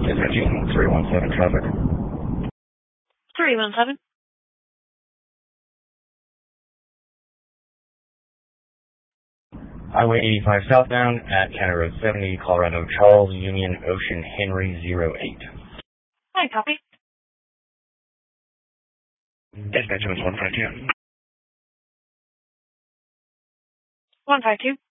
Dispatching 317 traffic. 317. Highway 85 southbound at County Road 70, Colorado, Charles, Union, Ocean, Henry, 08. Hi, copy. Dispatch was 152. 152.